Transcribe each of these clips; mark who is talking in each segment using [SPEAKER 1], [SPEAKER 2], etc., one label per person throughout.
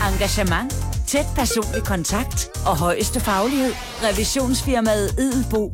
[SPEAKER 1] Engagement, tæt personlig kontakt og højeste faglighed. Revisionsfirmaet Edelbo.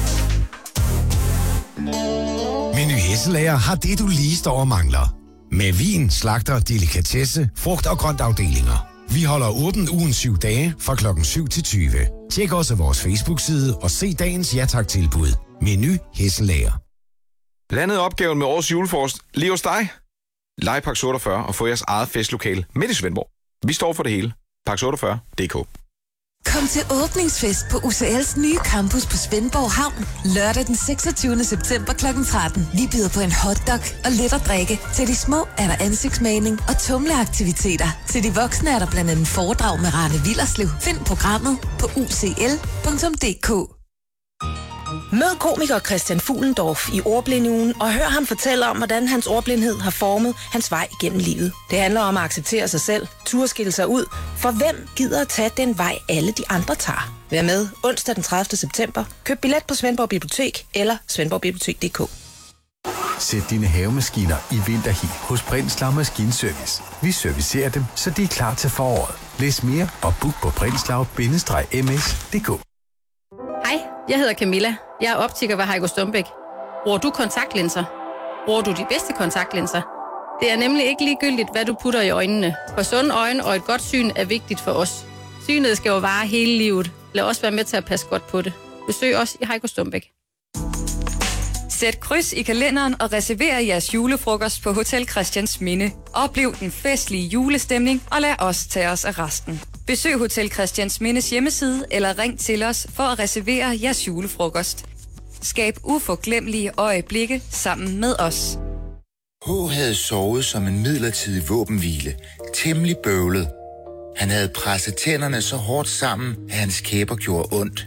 [SPEAKER 2] Meny Hesselager har det, du lige står og mangler. Med vin, slagter, delikatesse, frugt og grønt afdelinger. Vi holder åbent ugen 7 dage fra klokken 7 til 20. Tjek også vores Facebook-side og se dagens ja-tak-tilbud. Meny Hesselager.
[SPEAKER 3] Landede opgaven med årets julefrokost lige hos dig? Leje Park 48 og få jeres eget festlokale midt i Svendborg. Vi står for det hele. Park48.dk.
[SPEAKER 4] Kom til åbningsfest på UCL's nye campus på Svendborg Havn. Lørdag den 26. september kl. 13. Vi byder på en hotdog og lidt at drikke. Til de små er der ansigtsmaling og tumleaktiviteter. Til de voksne er der blandt andet foredrag med Rane Willerslev. Find programmet på ucl.dk.
[SPEAKER 5] Mød komiker Christian Fuhlendorf i Ordblindeugen og hør ham fortælle om, hvordan hans ordblindhed har formet hans vej igennem livet. Det handler om at acceptere sig selv, turde skille sig ud, for hvem gider at tage den vej, alle de andre tager? Vær med onsdag den 30. september. Køb billet på Svendborg Bibliotek eller svendborgbibliotek.dk.
[SPEAKER 6] Sæt dine havemaskiner i vinterhi hos Brindslav Maskinservice. Vi servicerer dem, så de er klar til foråret. Læs mere og book på brindslav-ms.dk.
[SPEAKER 7] Hej, jeg hedder Camilla. Jeg er optiker ved Heiko Stumbæk. Bruger du kontaktlinser? Bruger du de bedste kontaktlinser? Det er nemlig ikke ligegyldigt, hvad du putter i øjnene. For sunde øjne og et godt syn er vigtigt for os. Synet skal jo vare hele livet. Lad os være med til at passe godt på det. Besøg os i Heiko Stumbæk.
[SPEAKER 8] Sæt kryds i kalenderen og reserver jeres julefrokost på Hotel Christiansminde. Oplev den festlige julestemning og lad os tage os af resten. Besøg Hotel Christiansmindes hjemmeside eller ring til os for at reservere jeres julefrokost. Skab uforglemmelige øjeblikke sammen med os.
[SPEAKER 9] H. havde sovet som en midlertidig våbenhvile. Temmelig bøvlet. Han havde presset tænderne så hårdt sammen, at hans kæber gjorde ondt.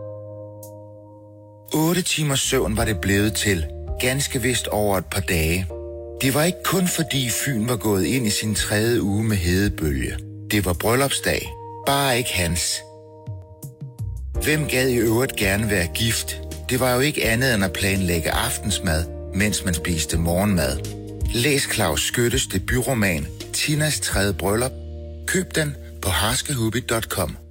[SPEAKER 9] 8 timers søvn var det blevet til. Ganske vist over et par dage. Det var ikke kun fordi Fyn var gået ind i sin 3. uge med hedebølge. Det var bryllupsdag. Bare ikke hans. Hvem gad i øvrigt gerne være gift? Det var jo ikke andet end at planlægge aftensmad, mens man spiste morgenmad. Læs Claus Skyttes debutroman Tinas 3. bryllup. Køb den på harskehubby.com.